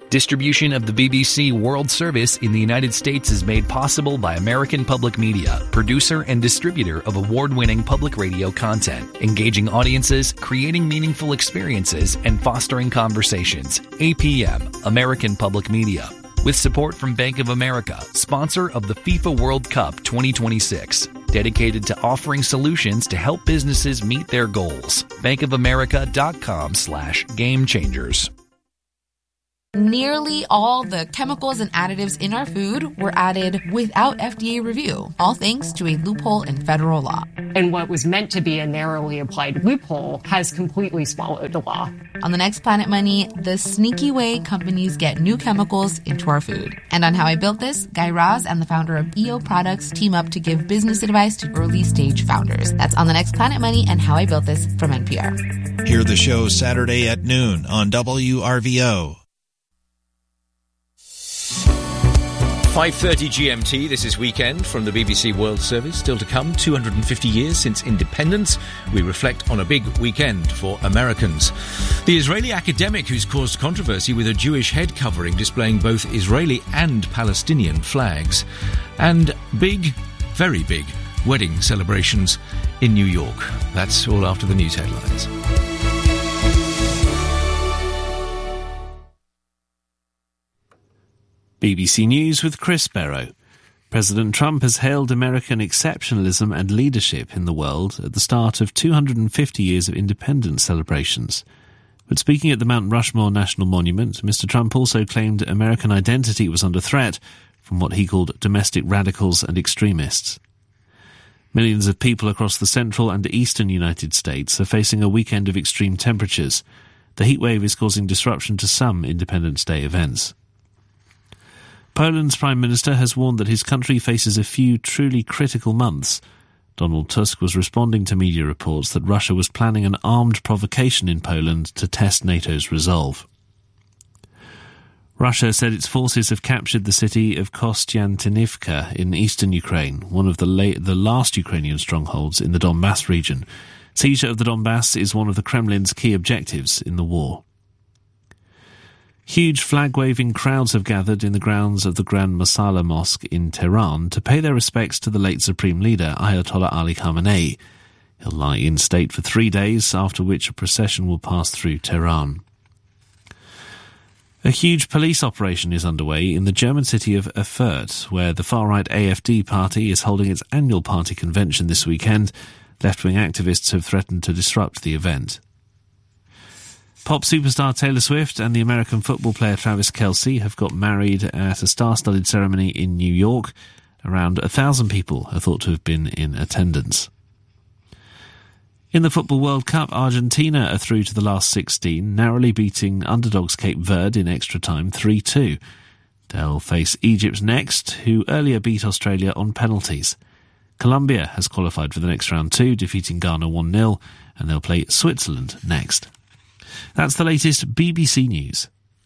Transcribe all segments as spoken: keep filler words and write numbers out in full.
Distribution of the B B C World Service in the United States is made possible by American Public Media, producer and distributor of award-winning public radio content, engaging audiences, creating meaningful experiences, and fostering conversations. A P M, American Public Media. With support from Bank of America, sponsor of the FIFA World Cup twenty twenty-six. Dedicated to offering solutions to help businesses meet their goals. bankofamerica.com slash game changers. Nearly all the chemicals and additives in our food were added without F D A review, all thanks to a loophole in federal law. And what was meant to be a narrowly applied loophole has completely swallowed the law. On the next Planet Money, the sneaky way companies get new chemicals into our food. And on How I Built This, Guy Raz and the founder of E O Products team up to give business advice to early-stage founders. That's on the next Planet Money and How I Built This from N P R. Hear the show Saturday at noon on W R V O. five thirty G M T, this is Weekend from the B B C World Service. Still to come, two hundred fifty years since independence. We reflect on a big weekend for Americans. The Israeli academic who's caused controversy with a Jewish head covering displaying both Israeli and Palestinian flags. And big, very big, wedding celebrations in New York. That's all after the news headlines. B B C News with Chris Barrow. President Trump has hailed American exceptionalism and leadership in the world at the start of two hundred fifty years of independence celebrations. But speaking at the Mount Rushmore National Monument, Mister Trump also claimed American identity was under threat from what he called domestic radicals and extremists. Millions of people across the central and eastern United States are facing a weekend of extreme temperatures. The heatwave is causing disruption to some Independence Day events. Poland's Prime Minister has warned that his country faces a few truly critical months. Donald Tusk was responding to media reports that Russia was planning an armed provocation in Poland to test NATO's resolve. Russia said its forces have captured the city of Kostiantynivka in eastern Ukraine, one of the, la- the last Ukrainian strongholds in the Donbass region. Seizure of the Donbass is one of the Kremlin's key objectives in the war. Huge flag-waving crowds have gathered in the grounds of the Grand Masala Mosque in Tehran to pay their respects to the late Supreme Leader, Ayatollah Ali Khamenei. He'll lie in state for three days, after which a procession will pass through Tehran. A huge police operation is underway in the German city of Erfurt, where the far-right A F D party is holding its annual party convention this weekend. Left-wing activists have threatened to disrupt the event. Pop superstar Taylor Swift and the American football player Travis Kelce have got married at a star-studded ceremony in New York. Around a thousand people are thought to have been in attendance. In the Football World Cup, Argentina are through to the last sixteen, narrowly beating underdogs Cape Verde in extra time three two. They'll face Egypt next, who earlier beat Australia on penalties. Colombia has qualified for the next round too, defeating Ghana one nil, and they'll play Switzerland next. That's the latest B B C News.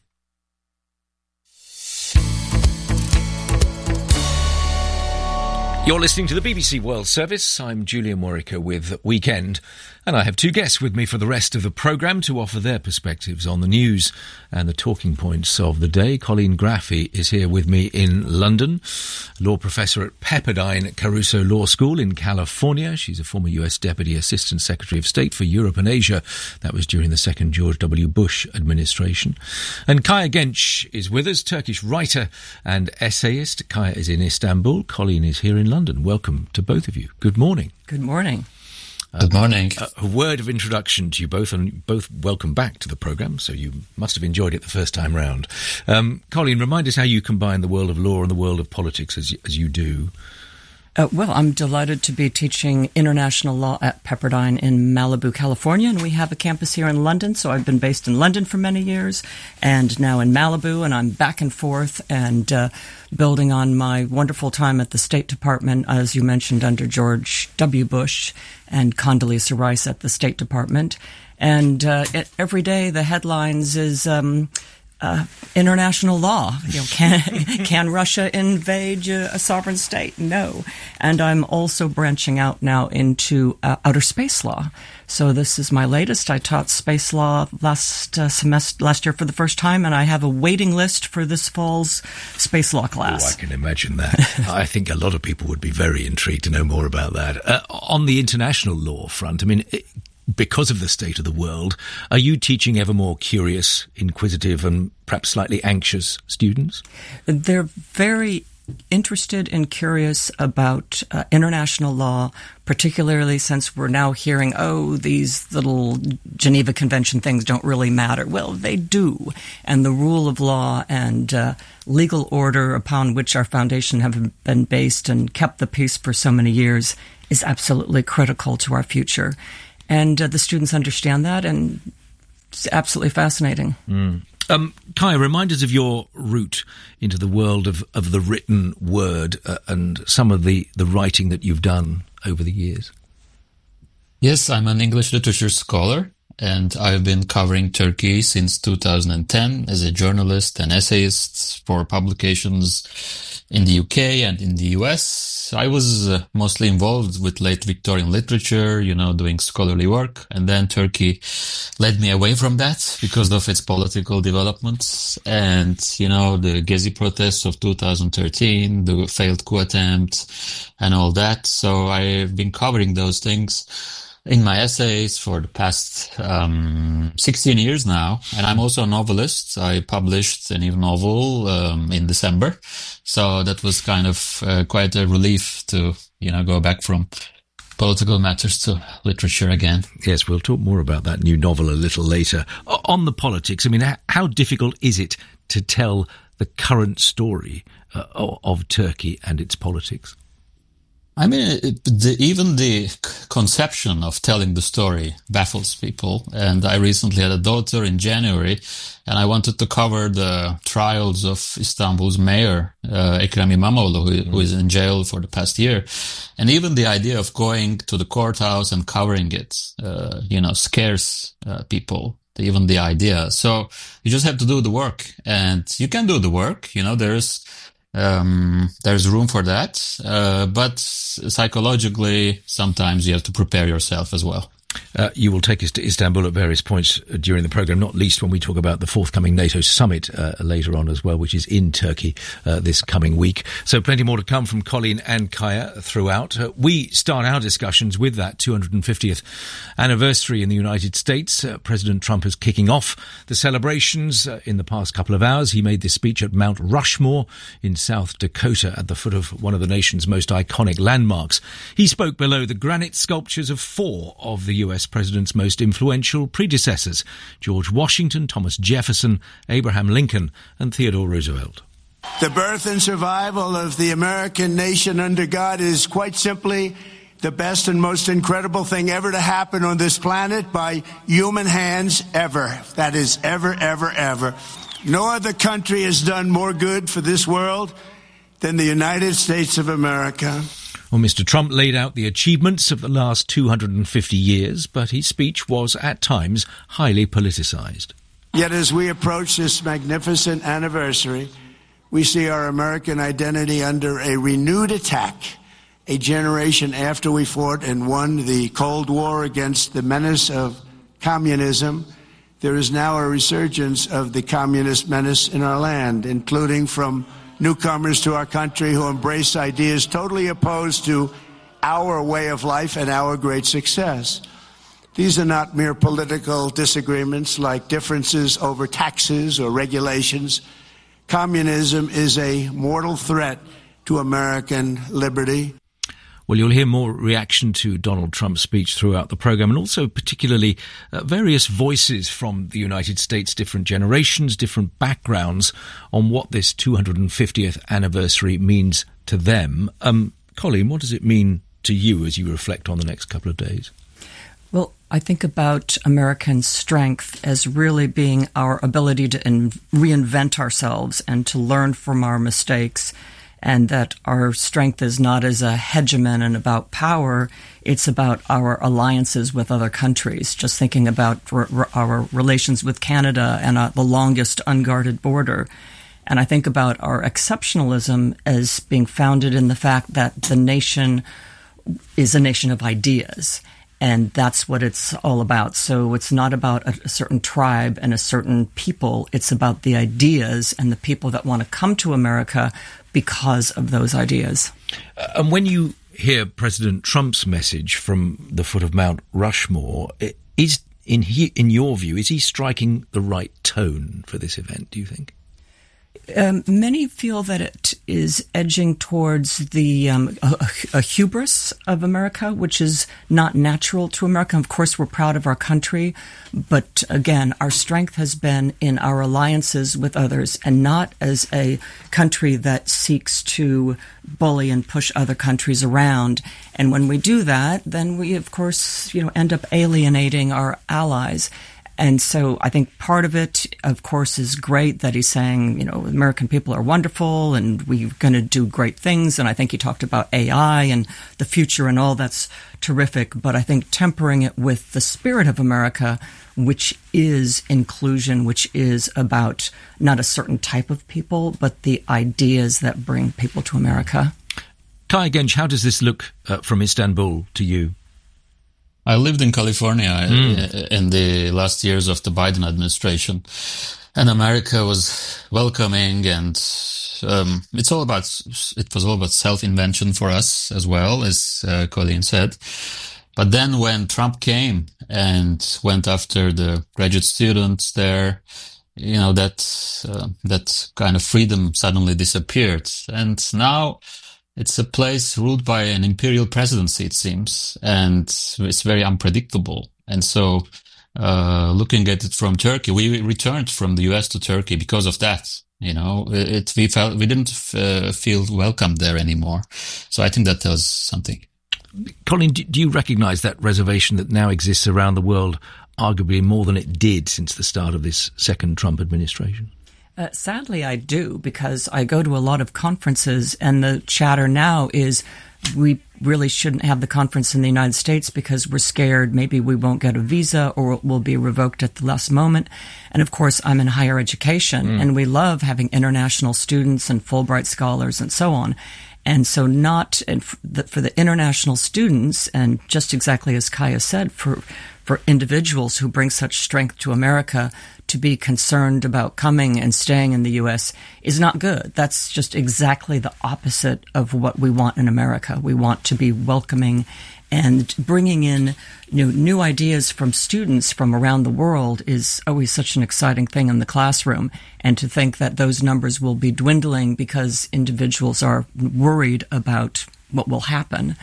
You're listening to the B B C World Service. I'm Julian Warwicker with Weekend, and I have two guests with me for the rest of the programme to offer their perspectives on the news and the talking points of the day. Colleen Graffy is here with me in London, law professor at Pepperdine Caruso Law School in California. She's a former U S Deputy Assistant Secretary of State for Europe and Asia. That was during the second George W. Bush administration. And Kaya Genç is with us, Turkish writer and essayist. Kaya is in Istanbul. Colleen is here in London. Welcome to both of you. Good morning. Good morning. Good morning. Uh, a, a word of introduction to you both, and both welcome back to the programme, so you must have enjoyed it the first time round. Um, Colleen, remind us how you combine the world of law and the world of politics as, as you do. Uh, well, I'm delighted to be teaching international law at Pepperdine in Malibu, California, and we have a campus here in London, so I've been based in London for many years, and now in Malibu, and I'm back and forth, and uh, building on my wonderful time at the State Department, as you mentioned, under George W. Bush, and Condoleezza Rice at the State Department. And uh, it, every day the headlines is... Um, uh, international law. You know, can can Russia invade a, a sovereign state? No. And I'm also branching out now into uh, outer space law. So this is my latest. I taught space law last uh, semester, last year for the first time, and I have a waiting list for this fall's space law class. Oh, I can imagine that. I think a lot of people would be very intrigued to know more about that. Uh, on the international law front, I mean, it, because of the state of the world, are you teaching ever more curious, inquisitive, and perhaps slightly anxious students? They're very interested and curious about uh, international law, particularly since we're now hearing, oh, these little Geneva Convention things don't really matter. Well, they do. And the rule of law and uh, legal order upon which our foundation have been based and kept the peace for so many years is absolutely critical to our future. And uh, the students understand that, and it's absolutely fascinating. Mm. Um, Kaya, remind us of your route into the world of, of the written word uh, and some of the, the writing that you've done over the years. Yes, I'm an English literature scholar, and I've been covering Turkey since two thousand ten as a journalist and essayist for publications in the U K and in the U S. I was uh, mostly involved with late Victorian literature, you know, doing scholarly work. And then Turkey led me away from that because of its political developments and, you know, the Gezi protests of two thousand thirteen, the failed coup attempt and all that. So I've been covering those things in my essays for the past um, sixteen years now. And I'm also a novelist. I published a new novel um, in December. So that was kind of uh, quite a relief to, you know, go back from political matters to literature again. Yes, we'll talk more about that new novel a little later. O- on the politics, I mean, how difficult is it to tell the current story uh, of Turkey and its politics? I mean, it, the, even the conception of telling the story baffles people. And I recently had a daughter in January, and I wanted to cover the trials of Istanbul's mayor, uh, Ekrem İmamoğlu, who, who is in jail for the past year. And even the idea of going to the courthouse and covering it, uh, you know, scares uh, people. Even the idea. So you just have to do the work, and you can do the work. You know, there's Um, there's room for that, uh, but psychologically, sometimes you have to prepare yourself as well. Uh, you will take us to Istanbul at various points during the programme, not least when we talk about the forthcoming NATO summit uh, later on as well, which is in Turkey uh, this coming week. So plenty more to come from Colleen and Kaya throughout. Uh, we start our discussions with that two hundred fiftieth anniversary in the United States. Uh, President Trump is kicking off the celebrations uh, in the past couple of hours. He made this speech at Mount Rushmore in South Dakota at the foot of one of the nation's most iconic landmarks. He spoke below the granite sculptures of four of the U S president's most influential predecessors: George Washington, Thomas Jefferson, Abraham Lincoln, and Theodore Roosevelt. The birth and survival of the American nation under God is quite simply the best and most incredible thing ever to happen on this planet by human hands ever. That is ever, ever, ever. No other country has done more good for this world than the United States of America. Well, Mister Trump laid out the achievements of the last two hundred fifty years, but his speech was at times highly politicized. Yet as we approach this magnificent anniversary, we see our American identity under a renewed attack. A generation after we fought and won the Cold War against the menace of communism, there is now a resurgence of the communist menace in our land, including from newcomers to our country who embrace ideas totally opposed to our way of life and our great success. These are not mere political disagreements like differences over taxes or regulations. Communism is a mortal threat to American liberty. Well, you'll hear more reaction to Donald Trump's speech throughout the programme, and also particularly uh, various voices from the United States, different generations, different backgrounds on what this two hundred fiftieth anniversary means to them. Um, Colleen, what does it mean to you as you reflect on the next couple of days? Well, I think about American strength as really being our ability to in- reinvent ourselves and to learn from our mistakes and that our strength is not as a hegemon and about power. It's about our alliances with other countries. Just thinking about r- r- our relations with Canada and uh, the longest unguarded border. And I think about our exceptionalism as being founded in the fact that the nation is a nation of ideas. And that's what it's all about. So it's not about a, a certain tribe and a certain people. It's about the ideas and the people that want to come to America because of those ideas. Uh, and when you hear President Trump's message from the foot of Mount Rushmore, is in he, in your view, is he striking the right tone for this event, do you think? Um, many feel that it is edging towards the um, a, a hubris of America, which is not natural to America. Of course, we're proud of our country, but again, our strength has been in our alliances with others, and not as a country that seeks to bully and push other countries around. And when we do that, then we, of course, you know, end up alienating our allies. And so I think part of it, of course, is great that he's saying, you know, American people are wonderful and we're going to do great things. And I think he talked about A I and the future and all that's terrific. But I think tempering it with the spirit of America, which is inclusion, which is about not a certain type of people, but the ideas that bring people to America. Kaya Genç, how does this look uh, from Istanbul to you? I lived in California Mm. in the last years of the Biden administration, and America was welcoming, and um, it's all about it was all about self-invention for us as well, as uh, Colleen said. But then when Trump came and went after the graduate students there, you know, that uh, that kind of freedom suddenly disappeared, and now it's a place ruled by an imperial presidency, it seems, and it's very unpredictable. And so, uh, looking at it from Turkey, we returned from the U S to Turkey because of that. You know, it, we felt, we didn't uh, feel welcome there anymore. So I think that tells something. Colleen, do you recognise that reservation that now exists around the world, arguably more than it did since the start of this second Trump administration? Uh, sadly, I do, because I go to a lot of conferences, and the chatter now is we really shouldn't have the conference in the United States because we're scared maybe we won't get a visa or it will be revoked at the last moment. And of course, I'm in higher education, mm. and we love having international students and Fulbright scholars and so on. And so not and for, the, for the international students, and just exactly as Kaya said, for for individuals who bring such strength to America, to be concerned about coming and staying in the U S is not good. That's just exactly the opposite of what we want in America. We want to be welcoming and bringing in you know, new ideas from students from around the world is always such an exciting thing in the classroom. And to think that those numbers will be dwindling because individuals are worried about what will happen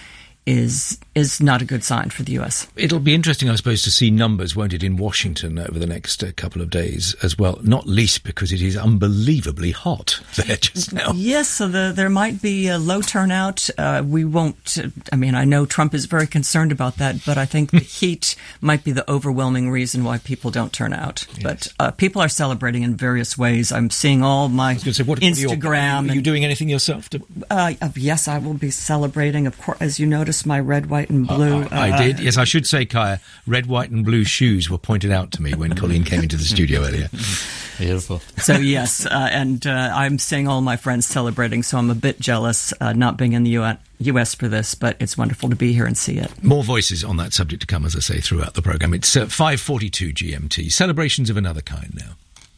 is is not a good sign for the U S. It'll be interesting, I suppose, to see numbers, won't it, in Washington over the next uh, couple of days as well, not least because it is unbelievably hot there just now. Yes, so the, there might be a low turnout. Uh, we won't, uh, I mean, I know Trump is very concerned about that, but I think the heat might be the overwhelming reason why people don't turn out. Yes. But uh, people are celebrating in various ways. I'm seeing all my say, what, Instagram. What are, you, are you and, doing anything yourself? To... Uh, yes, I will be celebrating, of course, as you noticed, my red, white, and blue. Uh, I, I uh, did. Yes, I should say, Kaya, red, white, and blue shoes were pointed out to me when Colleen came into the studio earlier. Beautiful. So yes, uh, and uh, I'm seeing all my friends celebrating, so I'm a bit jealous uh, not being in the U S for this, but it's wonderful to be here and see it. More voices on that subject to come, as I say, throughout the programme. It's uh, five forty-two G M T. Celebrations of another kind now.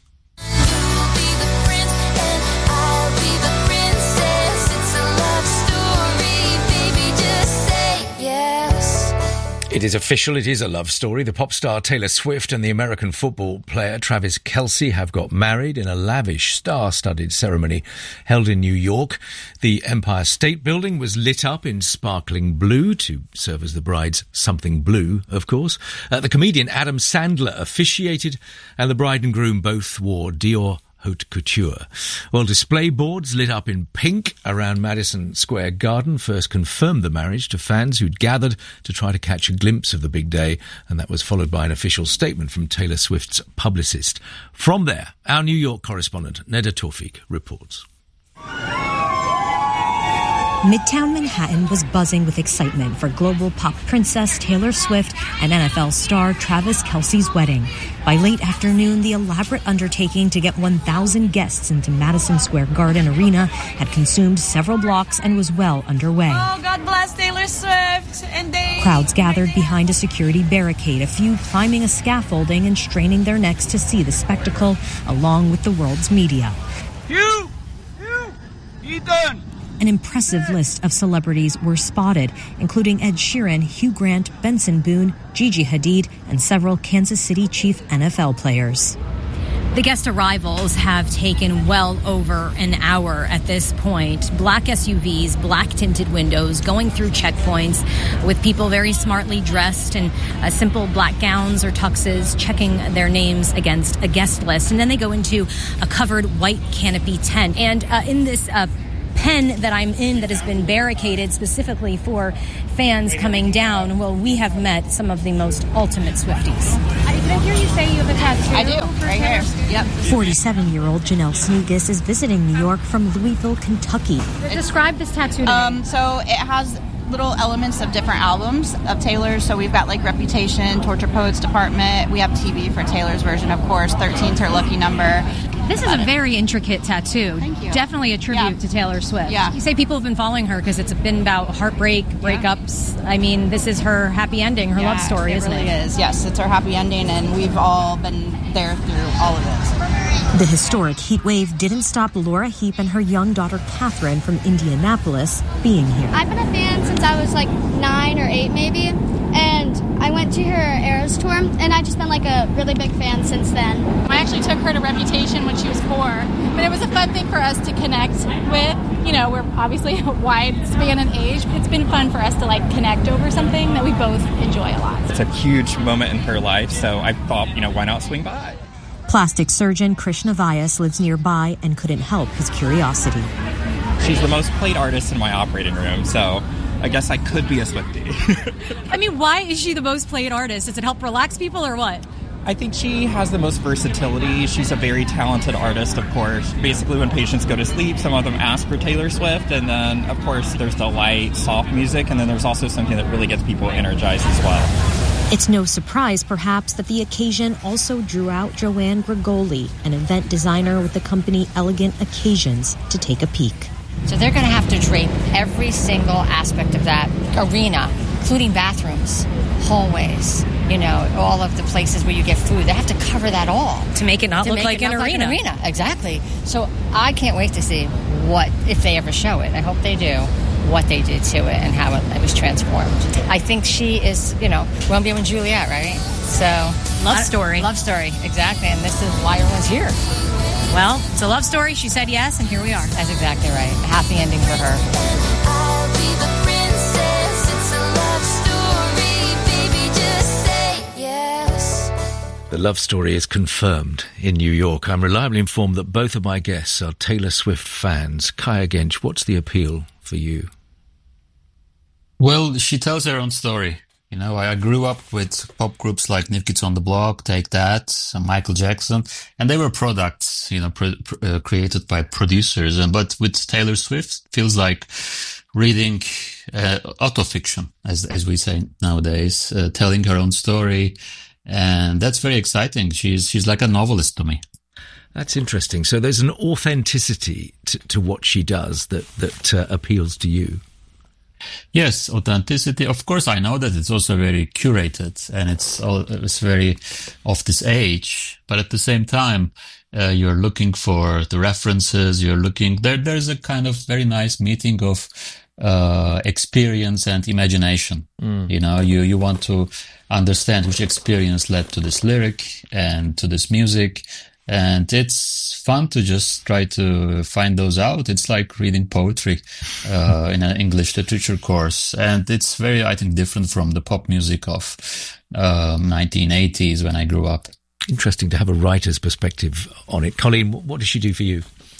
It is official, it is a love story. The pop star Taylor Swift and the American football player Travis Kelce have got married in a lavish, star-studded ceremony held in New York. The Empire State Building was lit up in sparkling blue to serve as the bride's something blue, of course. Uh, the comedian Adam Sandler officiated, and the bride and groom both wore Dior haute couture. Well, display boards lit up in pink around Madison Square Garden first confirmed the marriage to fans who'd gathered to try to catch a glimpse of the big day, and that was followed by an official statement from Taylor Swift's publicist. From there, our New York correspondent, Neda Tawfik, reports. Midtown Manhattan was buzzing with excitement for global pop princess Taylor Swift and N F L star Travis Kelce's wedding. By late afternoon, the elaborate undertaking to get one thousand guests into Madison Square Garden Arena had consumed several blocks and was well underway. Oh, God bless Taylor Swift. And they... Crowds gathered behind a security barricade, a few climbing a scaffolding and straining their necks to see the spectacle, along with the world's media. Hugh! Hugh! Ethan! An impressive list of celebrities were spotted, including Ed Sheeran, Hugh Grant, Benson Boone, Gigi Hadid, and several Kansas City Chief N F L players. The guest arrivals have taken well over an hour at this point. Black S U Vs, black tinted windows, going through checkpoints with people very smartly dressed in uh, simple black gowns or tuxes, checking their names against a guest list. And then they go into a covered white canopy tent. And uh, in this uh, pen that I'm in that has been barricaded specifically for fans coming down, well, we have met some of the most ultimate Swifties. Did I hear you say you have a tattoo? I do, right here. Yep. forty-seven-year-old Janelle Sneakus is visiting New York from Louisville, Kentucky. Describe this tattoo to me. Um, so it has little elements of different albums of Taylor's. So we've got like Reputation, Torture Poets Department. We have T V for Taylor's version, of course. thirteen's her lucky number. This is a very intricate tattoo. Thank you. Definitely a tribute Yeah. to Taylor Swift. Yeah. You say people have been following her because it's been about heartbreak, breakups. I mean, this is her happy ending, her Yeah, love story, it isn't really it? is. Yes, it's her happy ending, and we've all been there through all of it. The historic heat wave didn't stop Laura Heap and her young daughter Catherine from Indianapolis being here. I've been a fan since I was like nine or eight maybe, and I went to her Eras tour, and I've just been like a really big fan since then. I actually took her to Reputation when she was four, but it was a fun thing for us to connect with. You know, we're obviously a wide span in age. It's been fun for us to like connect over something that we both enjoy a lot. It's a huge moment in her life, so I thought, you know, why not swing by? Plastic surgeon Krishna Vyas lives nearby and couldn't help his curiosity. She's the most played artist in my operating room, so I guess I could be a Swiftie. I mean, why is she the most played artist? Does it help relax people or what? I think she has the most versatility. She's a very talented artist, of course. Basically, when patients go to sleep, some of them ask for Taylor Swift, and then, of course, there's the light, soft music, and then there's also something that really gets people energized as well. It's no surprise, perhaps, that the occasion also drew out Joanne Grigoli, an event designer with the company Elegant Occasions, to take a peek. So they're going to have to drape every single aspect of that arena, including bathrooms, hallways, you know, all of the places where you get food. They have to cover that all. To make it not to look make like it an look arena. Like an arena, exactly. So I can't wait to see what, if they ever show it. I hope they do. What they did to it and how it, it was transformed. I think she is, you know, Romeo and Juliet, right? So love story. Love story, exactly. And this is why everyone's here. Well, it's a love story. She said yes, and here we are. That's exactly right. A happy ending for her. I'll be the princess. It's a love story. Baby, just say yes. The love story is confirmed in New York. I'm reliably informed that both of my guests are Taylor Swift fans. Kaya Gench, what's the appeal for you? Well, she tells her own story. You know, I grew up with pop groups like New Kids on the Block, Take That, and Michael Jackson, and they were products, you know, pro- uh, created by producers. And but with Taylor Swift, feels like reading uh, autofiction, as as we say nowadays, uh, telling her own story, and that's very exciting. She's she's like a novelist to me. That's interesting. So there's an authenticity to, to what she does that that uh, appeals to you. Yes, authenticity. Of course, I know that it's also very curated and it's all, it's very of this age. But at the same time, uh, you're looking for the references. You're looking there. There's a kind of very nice meeting of uh experience and imagination. Mm. You know, you you want to understand which experience led to this lyric and to this music. And it's fun to just try to find those out. It's like reading poetry uh, in an English literature course. And it's very, I think, different from the pop music of um, nineteen eighties when I grew up. Interesting to have a writer's perspective on it. Colleen, what does she do for you?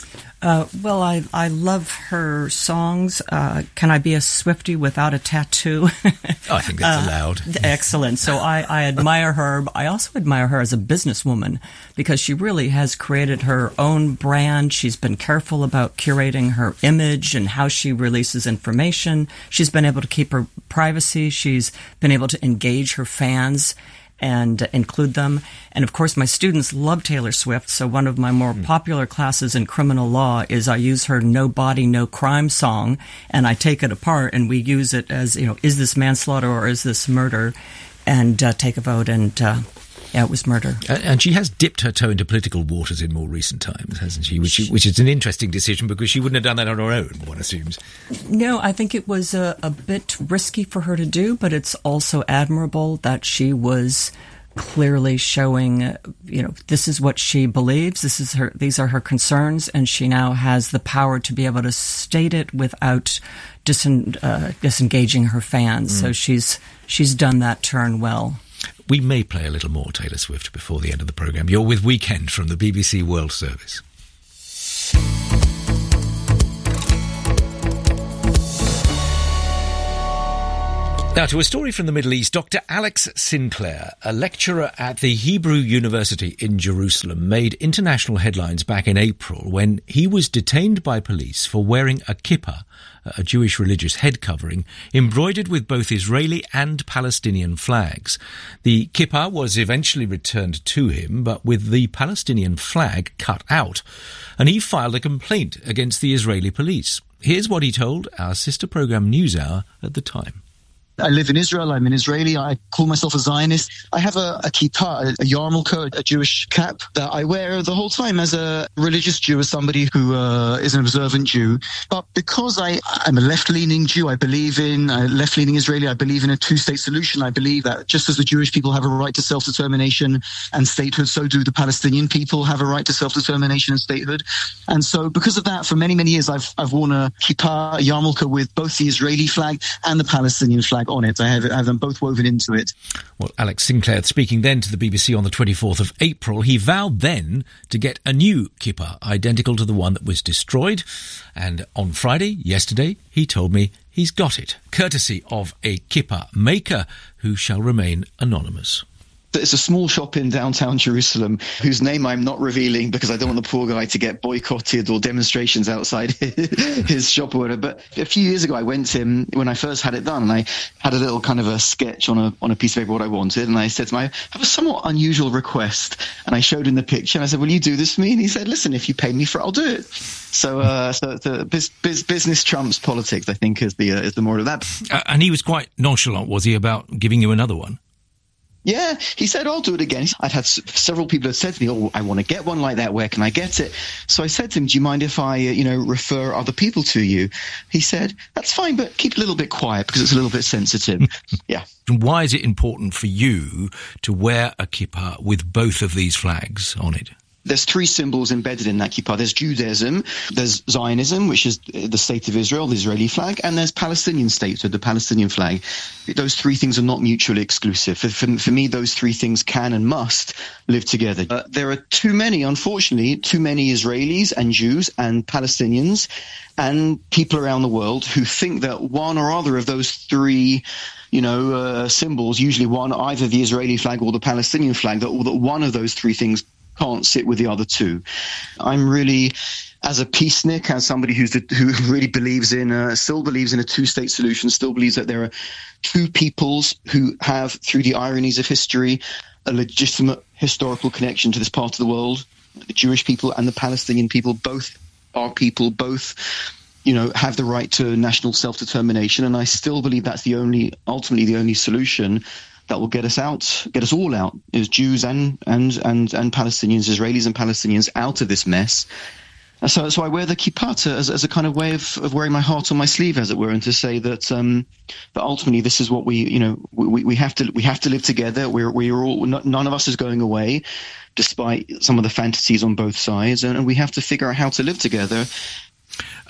Uh, well, I, I love her songs. Uh, Can I Be a Swiftie Without a Tattoo? Oh, I think that's uh, allowed. Excellent. So I, I admire her. I also admire her as a businesswoman because she really has created her own brand. She's been careful about curating her image and how she releases information. She's been able to keep her privacy. She's been able to engage her fans and uh, include them. And of course, my students love Taylor Swift, so one of my more mm. popular classes in criminal law is I use her No Body, No Crime song, and I take it apart, and we use it as, you know, is this manslaughter or is this murder? And uh, take a vote, and uh, yeah, it was murder. And she has dipped her toe into political waters in more recent times, hasn't she? Which, which is an interesting decision because she wouldn't have done that on her own, one assumes. No, I think it was a, a bit risky for her to do, but it's also admirable that she was clearly showing, uh, you know, this is what she believes. This is her. These are her concerns, and she now has the power to be able to state it without disen, uh, disengaging her fans. Mm. So she's she's done that turn well. We may play a little more Taylor Swift before the end of the programme. You're with Weekend from the B B C World Service. Now to a story from the Middle East. Doctor Alex Sinclair, a lecturer at the Hebrew University in Jerusalem, made international headlines back in April when he was detained by police for wearing a kippah, a Jewish religious head covering, embroidered with both Israeli and Palestinian flags. The kippah was eventually returned to him, but with the Palestinian flag cut out, and he filed a complaint against the Israeli police. Here's what he told our sister programme NewsHour at the time. I live in Israel. I'm an Israeli. I call myself a Zionist. I have a, a kippah, a, a yarmulke, a Jewish cap that I wear the whole time as a religious Jew, as somebody who uh, is an observant Jew. But because I, I'm a left-leaning Jew, I believe in a left-leaning Israeli. I believe in a two-state solution. I believe that just as the Jewish people have a right to self-determination and statehood, so do the Palestinian people have a right to self-determination and statehood. And so because of that, for many, many years, I've, I've worn a kippah, a yarmulke with both the Israeli flag and the Palestinian flag on it. I have, I have them both woven into it. Well, Alex Sinclair speaking then to the B B C on the twenty-fourth of April. He vowed then to get a new kippah identical to the one that was destroyed. And on Friday, yesterday, he told me he's got it, courtesy of a kippah maker who shall remain anonymous. It's a small shop in downtown Jerusalem whose name I'm not revealing because I don't want the poor guy to get boycotted or demonstrations outside his shop or whatever. But a few years ago, I went to him when I first had it done, and I had a little kind of a sketch on a on a piece of paper what I wanted, and I said to him, I have a somewhat unusual request, and I showed him the picture, and I said, will you do this for me? And he said, listen, if you pay me for it, I'll do it. So, uh, so the biz, biz, business trumps politics, I think, is the uh, is the moral of that. Uh, and he was quite nonchalant, was he, about giving you another one? Yeah, he said, I'll do it again. I'd had s- several people had said to me, oh, I want to get one like that. Where can I get it? So I said to him, do you mind if I, uh, you know, refer other people to you? He said, that's fine, but keep it a little bit quiet because it's a little bit sensitive. Yeah. And why is it important for you to wear a kippah with both of these flags on it? There's three symbols embedded in that kippah. There's Judaism, there's Zionism, which is the state of Israel, the Israeli flag, and there's Palestinian statehood, the Palestinian flag. Those three things are not mutually exclusive. For, for, for me, those three things can and must live together. Uh, there are too many, unfortunately, too many Israelis and Jews and Palestinians and people around the world who think that one or other of those three you know, uh, symbols, usually one, either the Israeli flag or the Palestinian flag, that, or that one of those three things can't sit with the other two. I'm really, as a peacenik, as somebody who's the, who really believes in, uh, still believes in a two-state solution, still believes that there are two peoples who have, through the ironies of history, a legitimate historical connection to this part of the world. The Jewish people and the Palestinian people, both are people, both, you know, have the right to national self-determination. And I still believe that's the only, ultimately the only solution that will get us out, get us all out, is Jews and and and and Palestinians, Israelis and Palestinians, out of this mess. And so, so I wear the kippah as, as a kind of way of, of wearing my heart on my sleeve, as it were, and to say that um, that ultimately this is what we, you know, we, we have to we have to live together. We're we're all none of us is going away, despite some of the fantasies on both sides, and, and we have to figure out how to live together.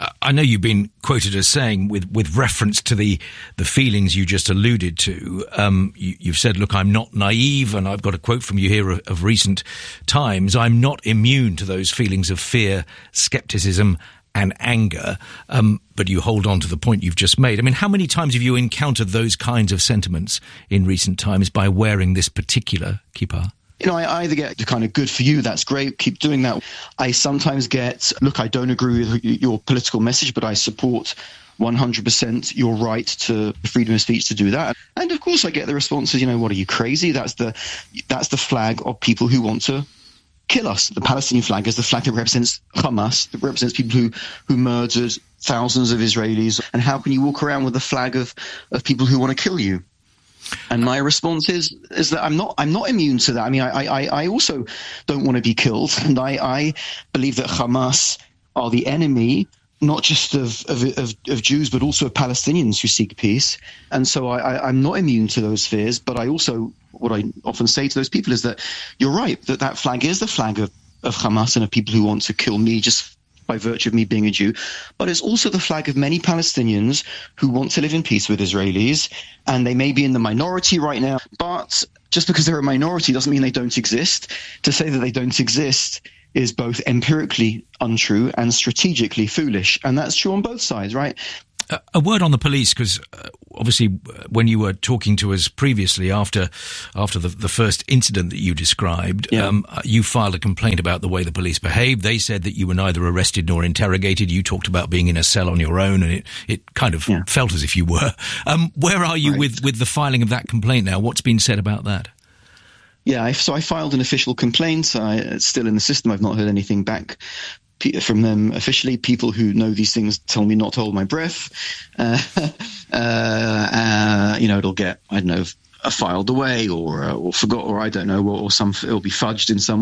I know you've been quoted as saying, with, with reference to the, the feelings you just alluded to, um, you, you've said, look, I'm not naive, and I've got a quote from you here of, of recent times, I'm not immune to those feelings of fear, scepticism and anger, um, but you hold on to the point you've just made. I mean, how many times have you encountered those kinds of sentiments in recent times by wearing this particular kippah? You know, I either get the kind of good for you, that's great, keep doing that. I sometimes get, look, I don't agree with your political message, but I support one hundred percent your right to freedom of speech to do that. And of course I get the responses, you know, what, are you crazy? That's the that's the flag of people who want to kill us. The Palestinian flag is the flag that represents Hamas, that represents people who, who murdered thousands of Israelis. And how can you walk around with the flag of, of people who want to kill you? And my response is is that I'm not I'm not immune to that. I mean, I I, I also don't want to be killed, and I, I believe that Hamas are the enemy, not just of, of of of Jews, but also of Palestinians who seek peace. And so I, I I'm not immune to those fears. But I also, what I often say to those people is that you're right, that that flag is the flag of of Hamas and of people who want to kill me just by virtue of me being a Jew, but it's also the flag of many Palestinians who want to live in peace with Israelis, and they may be in the minority right now, but just because they're a minority doesn't mean they don't exist. To say that they don't exist is both empirically untrue and strategically foolish, and that's true on both sides, right? Uh, a word on the police, because uh, obviously when you were talking to us previously after after the, the first incident that you described, yeah. um, you filed a complaint about the way the police behaved. They said that you were neither arrested nor interrogated. You talked about being in a cell on your own, and it, it kind of yeah. felt as if you were. Um, where are you right. with, with the filing of that complaint now? What's been said about that? Yeah, I, so I filed an official complaint. I, it's still in the system. I've not heard anything back from them officially. People who know these things tell me not to hold my breath. Uh, uh, uh, you know, it'll get, I don't know, filed away or uh, or forgot, or I don't know, or, or some it'll be fudged in some